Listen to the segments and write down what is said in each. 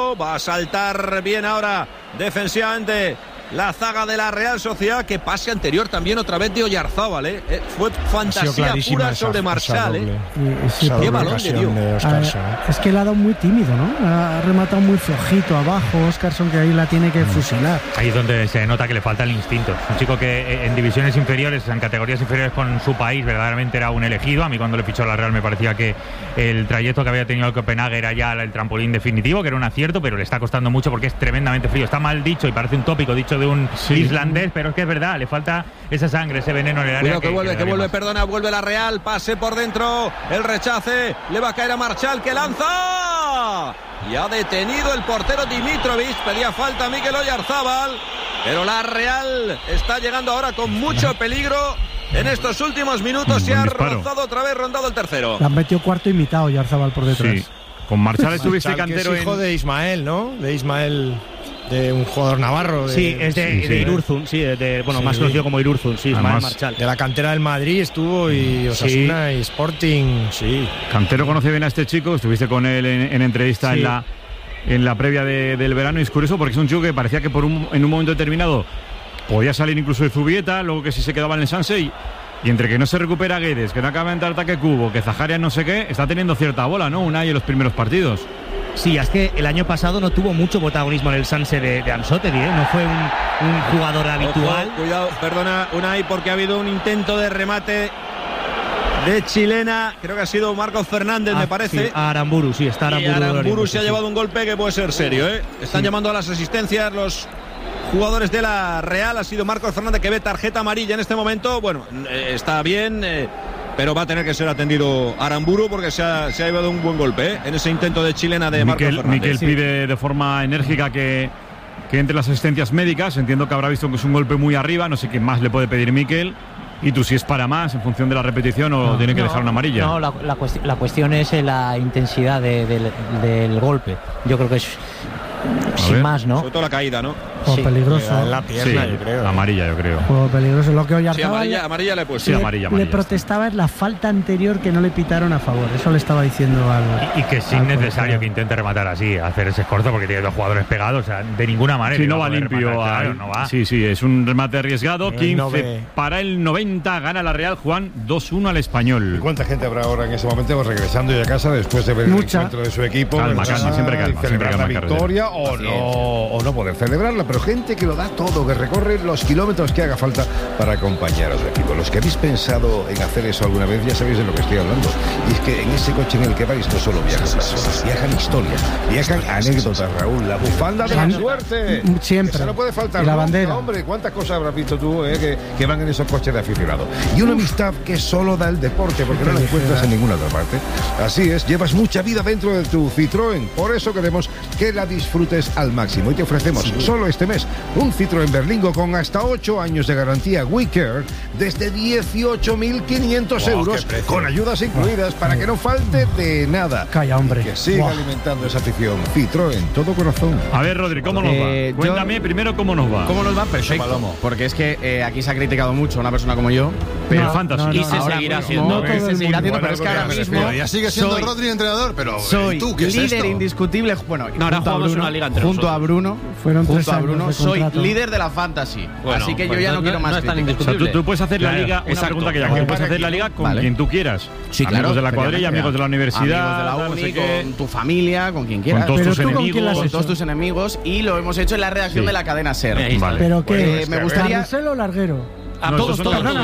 centro. Va a saltar bien ahora defensivamente la zaga de la Real Sociedad. Que pase anterior también otra vez de Oyarzábal, fue fantasía pura sobre Marchal, qué balón le dio. Es que le ha dado muy tímido, ¿no? Ha rematado muy flojito abajo Óscarson, que ahí la tiene que fusilar. Ahí es donde se nota que le falta el instinto. Un chico que en divisiones inferiores, en categorías inferiores con su país, verdaderamente era un elegido. A mí cuando le fichó a la Real me parecía que el trayecto que había tenido el Copenhague era ya el trampolín definitivo, que era un acierto, pero le está costando mucho porque es tremendamente frío. Está mal dicho y parece un tópico dicho de un islandés, pero es que es verdad, le falta esa sangre, ese veneno en el área. Cuidado que vuelve, perdona, vuelve la Real, pase por dentro, el rechace, le va a caer a Marchal, que lanza, y ha detenido el portero Dimitrovic. Pedía falta Mikel Oyarzábal, pero la Real está llegando ahora con mucho peligro en estos últimos minutos y ha rozado otra vez, rondado el tercero. Le han metido cuarto imitado Oyarzábal por detrás. Sí. Con Marchal estuviste cantero, que es hijo de Ismael, ¿no? De Ismael, de un jugador navarro. Es de Irurzun, más conocido como Irurzun, Ismael Marchal. De la cantera del Madrid estuvo, y Osasuna y Sporting, Cantero conoce bien a este chico, estuviste con él en entrevista en la previa del verano, y es curioso porque es un chico que parecía que en un momento determinado podía salir incluso de Zubieta, luego que sí se quedaba en el Sanse, y entre que no se recupera Guedes, que no acaba de entrar ataque Cubo, que Zaharias no sé qué, está teniendo cierta bola, ¿no? Unai en los primeros partidos. Sí, es que el año pasado no tuvo mucho protagonismo en el Sanse de Anzoátegui, no fue un jugador habitual. Cuidado, perdona Unai, porque ha habido un intento de remate de chilena, creo que ha sido Marcos Fernández, me parece. Sí, Aramburu, está Aramburu. Y Aramburu se ha llevado un golpe que puede ser serio, Están llamando a las asistencias los jugadores de la Real. Ha sido Marcos Fernández, que ve tarjeta amarilla en este momento. Bueno, está bien, pero va a tener que ser atendido Aramburu porque se ha llevado un buen golpe en ese intento de chilena de Marcos Fernández. Miquel pide de forma enérgica que entre las asistencias médicas. Entiendo que habrá visto que es un golpe muy arriba, no sé qué más le puede pedir Miquel. ¿Y tú si es para más en función de la repetición o tiene que dejar una amarilla? No, la cuestión es la intensidad del golpe. Yo creo que es sin más, ¿no? Sobre todo la caída, ¿no? Peligroso. En la pierna, yo creo. Amarilla, yo creo. Peligroso. Lo que Oyarzábal amarilla le he puesto. Amarilla. Le protestaba es la falta anterior que no le pitaron a favor. Eso le estaba diciendo al. Y que es innecesario que intente rematar así, hacer ese escorzo, porque tiene dos jugadores pegados, o sea, de ninguna manera. Si no va limpio, no va. Sí, es un remate arriesgado. 15 para el 90, gana la Real, Juan, 2-1 al Español. ¿Y cuánta gente habrá ahora en ese momento regresando ya a casa después de ver el encuentro de su equipo? Calma, siempre calma. Celebrar la victoria o no poder celebrarla, pero gente que lo da todo, que recorre los kilómetros que haga falta para acompañar a su equipo. Los que habéis pensado en hacer eso alguna vez ya sabéis de lo que estoy hablando. Y es que en ese coche en el que vais no solo viajan personas, viajan historias, viajan anécdotas, Raúl, la bufanda de la suerte. Siempre. Esa no puede faltar. Y la bandera. Hombre, cuántas cosas habrás visto tú que van en esos coches de aficionado. Y una amistad que solo da el deporte, porque no la encuentras en ninguna otra parte. Así es, llevas mucha vida dentro de tu Citroën. Por eso queremos que la disfrutes al máximo. Y te ofrecemos solo este mes un Citroën Berlingo con hasta 8 años de garantía WeCare desde 18.500 euros, con ayudas incluidas para que no falte de nada. Calla, hombre. Y que siga alimentando esa afición. Citroën, todo corazón. A ver, Rodri, ¿cómo nos va? Cuéntame primero cómo nos va. ¿Cómo nos va? Perfecto. Porque es que aquí se ha criticado mucho a una persona como yo. Pero el fantasy. Y se seguirá haciendo. Se seguirá haciendo, pero es que ahora mismo. Ya sigue siendo Rodri entrenador, pero soy líder indiscutible. Bueno, ahora jugamos una liga entre nosotros. Junto a Bruno. Soy líder de la fantasy. Bueno, así que yo ya no quiero más críticas. O sea, tú puedes hacer la liga, una pregunta que ya puedes hacer la liga con quien tú quieras. Sí, claro. Amigos de la cuadrilla, amigos de la universidad, amigos de la uni, con tu familia, con quien quieras. Con todos tus enemigos. Con todos tus enemigos. Y lo hemos hecho en la redacción de la cadena SER. ¿Pero qué? Me gustaría... ¿Carrusel o Larguero? Todos.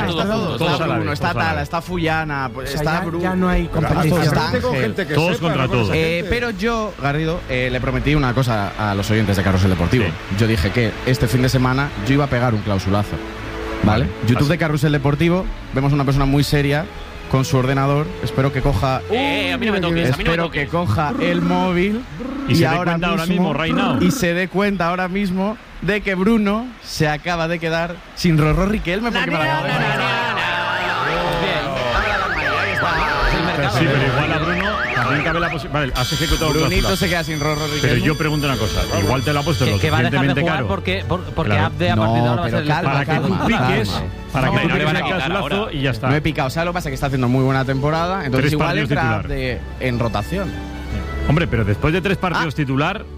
Está Tala, está Fullana, está Bruno. Ya no hay competición. Todos contra todos. Pero yo, Garrido, le prometí una cosa a los oyentes de Carrusel Deportivo. Yo dije que este fin de semana yo iba a pegar un clausulazo. ¿Vale? YouTube de Carrusel Deportivo, vemos una persona muy seria con su ordenador. Espero que coja. A mí no me toques. Espero que coja el móvil y se dé cuenta ahora mismo, right now. Y se dé cuenta ahora mismo de que Bruno se acaba de quedar sin Rorró Riquelme porque me la acabo de Sí, pero igual a Bruno también cabe la posibilidad. Vale, has ejecutado Brunito se queda sin Rorró Riquelme. Pero yo pregunto una cosa, igual te lo ha puesto lo suficientemente caro. Porque Abde a partir de ahora va a ser para que tú piques, para que tú piques el cansulazo y ya está. No he picado, ¿sabes lo que pasa? Que está haciendo muy buena temporada, entonces igual entra en rotación. Hombre, pero después de 3 partidos titular,